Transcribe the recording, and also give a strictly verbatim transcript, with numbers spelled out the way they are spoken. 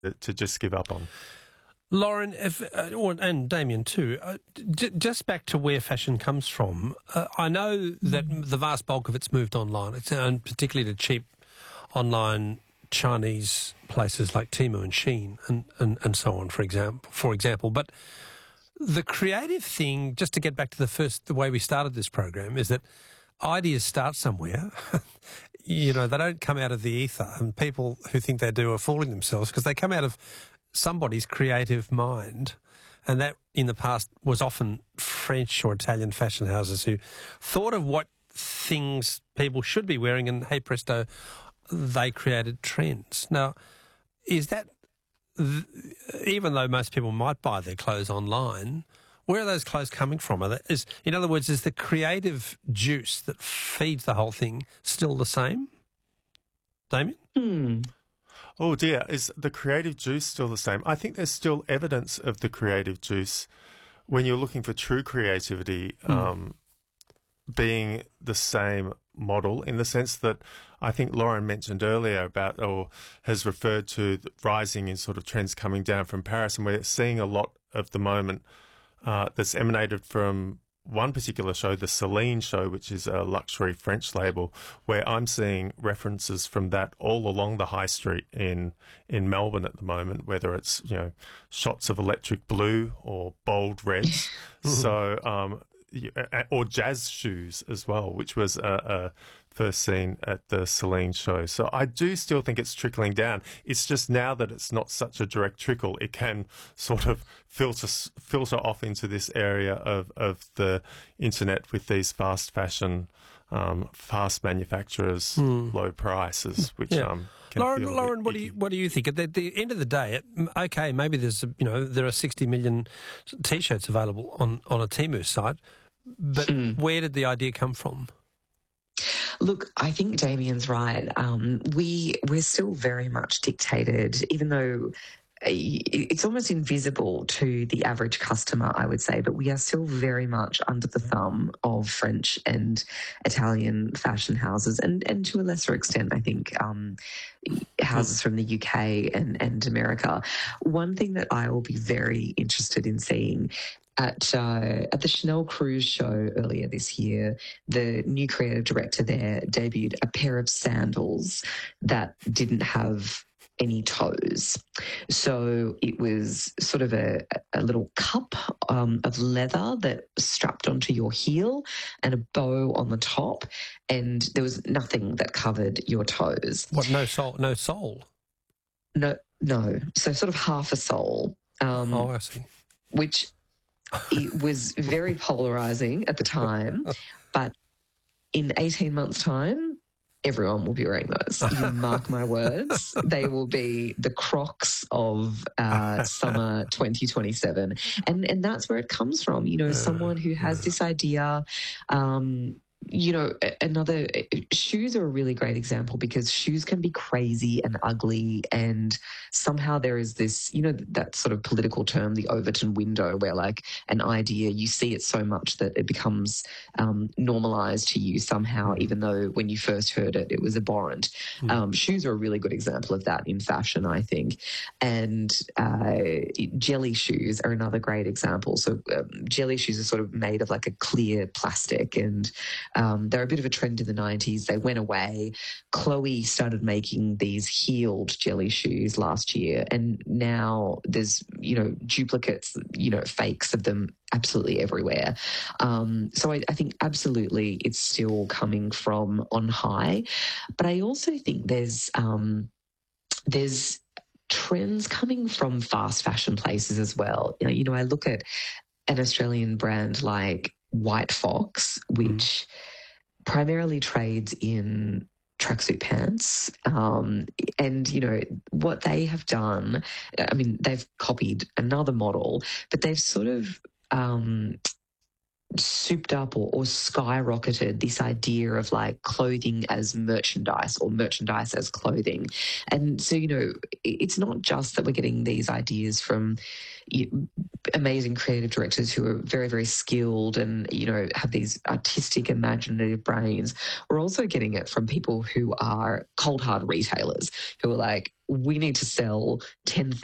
to, to just give up on. Lauren, if, uh, or, and Damien too, uh, j- just back to where fashion comes from, uh, I know that the vast bulk of it's moved online, it's, and particularly to cheap online Chinese places like Temu and Shein and, and, and so on, for example, for example. But the creative thing, just to get back to the first, the way we started this program, is that ideas start somewhere. You know, they don't come out of the ether, and people who think they do are fooling themselves because they come out of somebody's creative mind. And that in the past was often French or Italian fashion houses who thought of what things people should be wearing, and hey presto, they created trends. Now, is that, even though most people might buy their clothes online, where are those clothes coming from? Are they, is, in other words, is the creative juice that feeds the whole thing still the same? Damien? Hmm. Oh dear, is the creative juice still the same? I think there's still evidence of the creative juice when you're looking for true creativity Mm. um, being the same model, in the sense that I think Lauren mentioned earlier about, or has referred to, the rising in sort of trends coming down from Paris, and we're seeing a lot of the moment uh, that's emanated from one particular show, the Celine show, which is a luxury French label, where I'm seeing references from that all along the high street in in Melbourne at the moment, whether it's, you know, shots of electric blue or bold reds. So, um, you- a- or jazz shoes as well, which was a, a first seen at the Celine show. So I do still think it's trickling down. It's just now that it's not such a direct trickle, it can sort of filter filter off into this area of, of the internet with these fast fashion, um, fast manufacturers, low prices, which Yeah. um, can Lauren, feel a bit Lauren, what do you icky. what do you think? At the, the end of the day, it, okay, maybe there's a, you know there are sixty million t-shirts available on on a Temu site, but where did the idea come from? Look, I think Damien's right. Um, we we're still very much dictated, even though uh, it's almost invisible to the average customer, I would say, but we are still very much under the thumb of French and Italian fashion houses, and, and to a lesser extent, I think, um, houses from the U K and, and America. One thing that I will be very interested in seeing at uh, at the Chanel Cruise show earlier this year, the new creative director there debuted a pair of sandals that didn't have any toes. So it was sort of a, a little cup um, of leather that strapped onto your heel and a bow on the top, and there was nothing that covered your toes. What? No soul? No soul? No, no. So sort of half a sole, um, Oh, I see. which it was very polarizing at the time, but in eighteen months' time, everyone will be wearing those. You mark my words, they will be the Crocs of uh, summer twenty twenty-seven. And and that's where it comes from. You know, someone who has this idea, um, you know, a- another, shoes are a really great example, because shoes can be crazy and ugly, and somehow there is this, you know, that sort of political term, the Overton window, where like an idea, you see it so much that it becomes um, normalized to you somehow, even though when you first heard it, it was abhorrent. Um, shoes are a really good example of that in fashion, I think. And uh, jelly shoes are another great example. So um, jelly shoes are sort of made of like a clear plastic, and Um, they're a bit of a trend in the nineties. They went away. Chloe started making these heeled jelly shoes last year, and now there's, you know, duplicates, you know, fakes of them absolutely everywhere. Um, so I, I think absolutely it's still coming from on high. But I also think there's um, there's trends coming from fast fashion places as well. You know, you know, I look at an Australian brand like White Fox, which primarily trades in tracksuit pants. Um, and, you know, what they have done, I mean, they've copied another model, but they've sort of um, souped up or, or skyrocketed this idea of like clothing as merchandise, or merchandise as clothing. And so, you know, it's not just that we're getting these ideas from you, amazing creative directors who are very, very skilled and, you know, have these artistic, imaginative brains. We're also getting it from people who are cold hard retailers, who are like, we need to sell ten